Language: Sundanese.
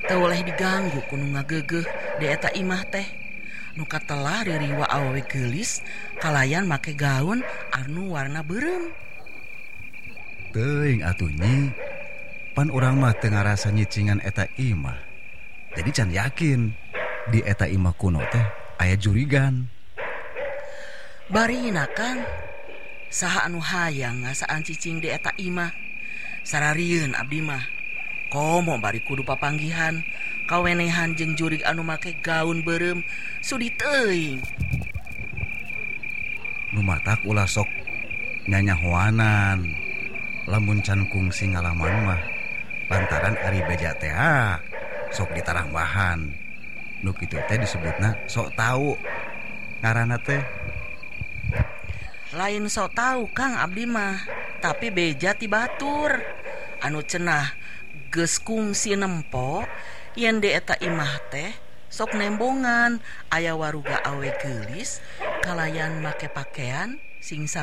teu oleh diganggu kudu ngagegeh di eta imah teh. Nu katelah ririwa awewe geulis kalayan make gaun anu warna beureum. Teuing atuh Nyi, pan urang mah teu ngarasa nyicingan eta imah. Jadi can yakin di eta imah kuno teh aya jurigan. Barina Kang, saha anu hayang ngasaan cicing di eta imah. Sararieun abdi mah komo bari kudu papanggihan kawenehan jeung jurig anu make gaun beureum sudi teuing. Nu matak ulah sok nyanyahoanan. Lamun can kungsi ngalaman mah lantaran ari beja teh sok ditarambahan. Nu kitu teh disebutna sok tahu. Ngaranna teh Lain sok tahu Kang abdi mah, tapi beja ti batur. Anu cenah geus kungsi nempo yen di eta imah teh sok nembongan aya waruga awe geulis kalayan make pakaian sing